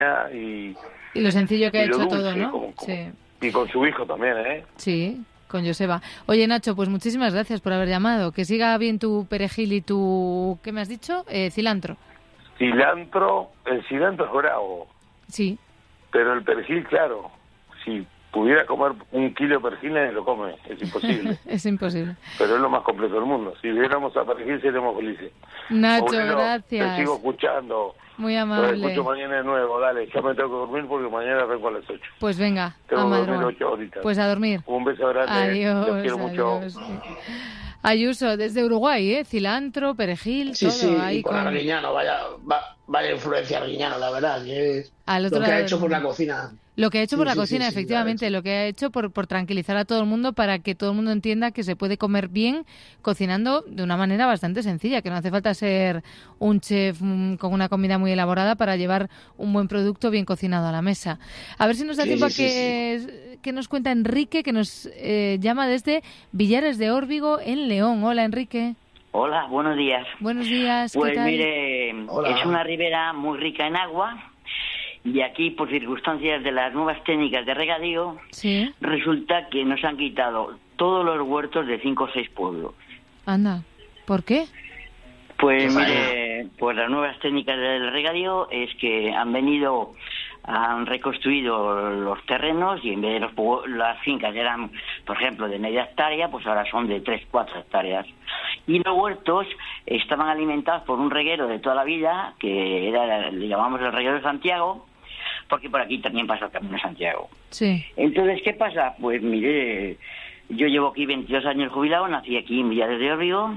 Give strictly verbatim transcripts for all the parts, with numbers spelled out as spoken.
y... Y lo sencillo que ha hecho dulce, todo, ¿no? Como, como, sí. Y con su hijo también, ¿eh? Sí, con Joseba. Oye, Nacho, pues muchísimas gracias por haber llamado. Que siga bien tu perejil y tu... ¿Qué me has dicho? Eh, cilantro. Cilantro, el cilantro es bravo. Sí. Pero el perejil, claro, si pudiera comer un kilo de perejil, nadie lo come. Es imposible. Es imposible. Pero es lo más completo del mundo. Si viéramos a perejil, seríamos felices. Nacho, Aurelio, gracias. te sigo escuchando. Muy amable. Lo escucho mañana de nuevo, dale, ya me tengo que dormir porque mañana arranco a las ocho. Pues venga, tengo a que dormir madrugar. ocho horitas. Pues a dormir. Un beso grande. Adiós, Los quiero adiós. mucho. Ayuso, desde Uruguay, ¿eh? Cilantro, perejil, sí, todo. Sí, ahí y con, con Arguiñano, vaya, va, vaya influencia Arguiñano, la verdad, que es Al otro lo que ha lado hecho del por la mundo. cocina. Lo que ha hecho Sí, por la sí, cocina, sí, sí, efectivamente, lo que ha hecho por, por tranquilizar a todo el mundo para que todo el mundo entienda que se puede comer bien cocinando de una manera bastante sencilla, que no hace falta ser un chef mm, con una comida muy elaborada para llevar un buen producto bien cocinado a la mesa. A ver si nos da Sí, tiempo sí, a sí, que, que nos cuenta Enrique, que nos eh, llama desde Villares de Órbigo, en León. Hola, Enrique. Hola, buenos días. Buenos días, ¿qué Pues tal? mire, Hola. es una ribera muy rica en agua y aquí, por circunstancias de las nuevas técnicas de regadío, Sí, resulta que nos han quitado todos los huertos de cinco o seis pueblos. anda. ¿Por qué? Pues Qué mire, pues las nuevas técnicas del regadío es que han venido, han reconstruido los terrenos y en vez de los, pu- las fincas eran, por ejemplo, de media hectárea, pues ahora son de tres, cuatro hectáreas. Y los huertos estaban alimentados por un reguero de toda la vida, que era, le llamamos el reguero de Santiago, porque por aquí también pasa el Camino de Santiago. Sí, Entonces, ¿qué pasa? Pues mire, yo llevo aquí veintidós años jubilado, nací aquí en Villares de Órbigo,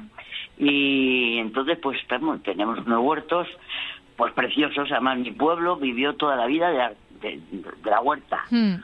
y entonces pues tenemos, tenemos unos huertos pues preciosos. Además, mi pueblo vivió toda la vida de la, de, de la huerta. Hmm.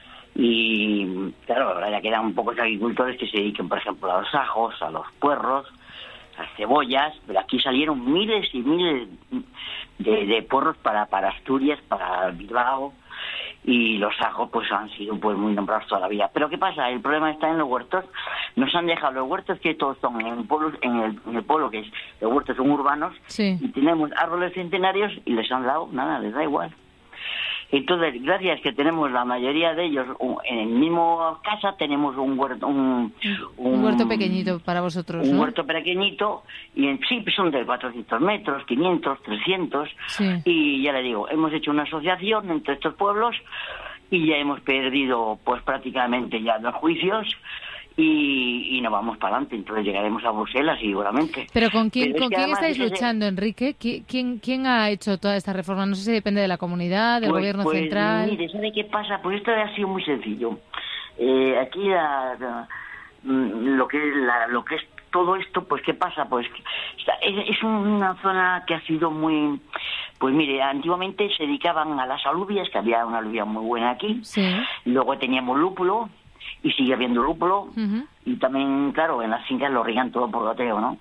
Y claro, ahora ya quedan pocos agricultores que se dediquen, por ejemplo, a los ajos, a los puerros, a las cebollas, pero aquí salieron miles y miles de, de puerros para, para Asturias, para Bilbao, y los ajos pues han sido pues muy nombrados toda la vida. Pero ¿qué pasa? El problema está en los huertos. Nos han dejado los huertos, que todos son en pueblos, en el, en el pueblo, que es, los huertos son urbanos, sí. y tenemos árboles centenarios y les han dado nada, les da igual. Entonces, gracias que tenemos la mayoría de ellos un- en el mismo casa, tenemos un huerto, un, Un huerto pequeñito para vosotros, un ¿no? huerto pequeñito, y en sí pues son de cuatrocientos metros, quinientos, trescientos, Sí. y ya le digo, hemos hecho una asociación entre estos pueblos y ya hemos perdido pues prácticamente ya los juicios y, y nos vamos para adelante. Entonces llegaremos a Bruselas seguramente. Pero ¿con quién, Pero es ¿con que quién además estáis ese- luchando, Enrique? ¿Qui- ¿Quién, ¿Quién ha hecho toda esta reforma? No sé si depende de la comunidad, del Pues- gobierno pues, central. Mire, ¿sabe qué pasa? Pues esto ha sido muy sencillo. Eh, aquí la, la- mm, lo que la, lo que es todo esto, pues ¿qué pasa? Pues que está- es, es una zona que ha sido muy, pues mire, antiguamente se dedicaban a las alubias, que había una alubia muy buena aquí. Sí. Luego teníamos lúpulo y sigue habiendo lúpulo. Ujú. Y también, claro, en las fincas lo riegan todo por goteo, ¿no?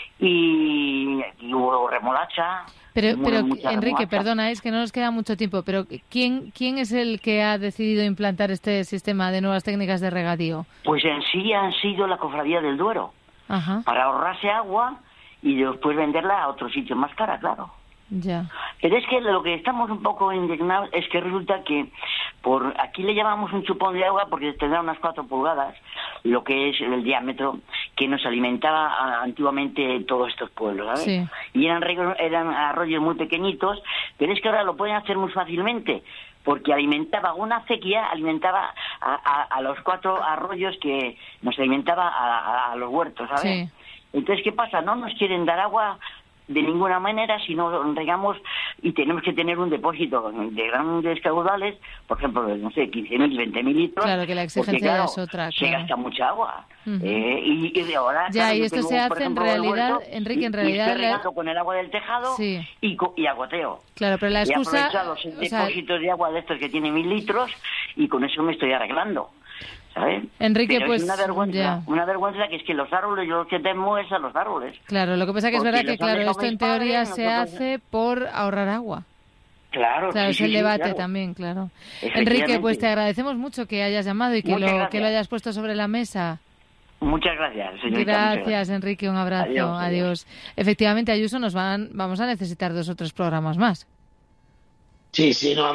Y, y hubo remolacha. Pero, muy- pero mucha Enrique, remolacha. perdona, es que no nos queda mucho tiempo, pero ¿quién, ¿quién es el que ha decidido implantar este sistema de nuevas técnicas de regadío? Pues en sí han sido la Cofradía del Duero, Ajá, para ahorrarse agua y después venderla a otro sitio más cara, claro. ya. Pero es que lo que estamos un poco indignados es que resulta que por aquí le llamamos un chupón de agua porque tendrá unas cuatro pulgadas, lo que es el diámetro que nos alimentaba a- antiguamente todos estos pueblos, ¿sabes? Sí. Y eran, rego- eran arroyos muy pequeñitos, pero es que ahora lo pueden hacer muy fácilmente porque alimentaba una acequia, alimentaba a, a- a los cuatro arroyos que nos alimentaba a, a- a los huertos, ¿sabes? Sí. Entonces, ¿qué pasa? No nos quieren dar agua de ninguna manera si no regamos, y tenemos que tener un depósito de grandes caudales, por ejemplo, de, no sé, quince mil, veinte mil litros. Claro, que la exigencia porque, claro, es otra, se claro. gasta mucha agua. Ujú. eh, y, y de ahora... Ya, claro, y yo esto tengo, se por hace en ejemplo, el realidad, huerto, Enrique, en y- realidad Y estoy la- regando con el agua del tejado Sí. y, co- y agoteo. Claro, pero la He excusa... aprovechado los o sea, depósitos de agua de estos que tienen mil litros y con eso me estoy arreglando. ¿Sabes? Enrique, Pero pues, es una vergüenza, ya. una vergüenza que es que los árboles, yo lo que temo es a los árboles. Claro, lo que pasa que es Porque verdad que, los han claro, dejado esto en mis padres, teoría se nosotros- hace por ahorrar agua. Claro, Claro, sí, es sí, el sí, debate claro. también, claro. Efectivamente. Enrique, pues te agradecemos mucho que hayas llamado y que Muchas lo, gracias. que lo hayas puesto sobre la mesa. Muchas gracias, señorita. muchas Gracias, Enrique, un abrazo. Adiós, Adiós. adiós. Efectivamente, Ayuso, nos van, vamos a necesitar dos o tres programas más. Sí, sí, no,